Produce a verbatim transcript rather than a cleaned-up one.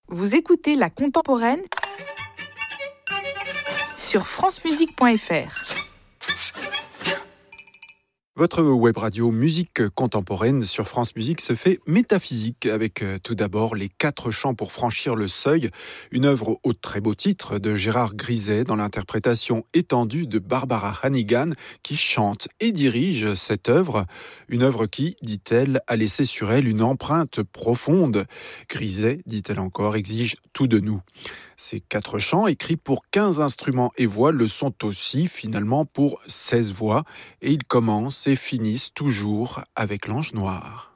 Vous écoutez La Contemporaine sur france musique point f r. Votre web radio musique contemporaine sur France Musique se fait métaphysique avec euh, tout d'abord les quatre chants pour franchir le seuil, une œuvre au très beau titre de Gérard Griset dans l'interprétation étendue de Barbara Hannigan qui chante et dirige cette œuvre, une œuvre qui, dit-elle, a laissé sur elle une empreinte profonde. Griset, dit-elle encore, exige tout de nous. Ces quatre chants, écrits pour quinze instruments et voix, le sont aussi finalement pour seize voix, et ils commencent et finissent toujours avec l'Ange noir.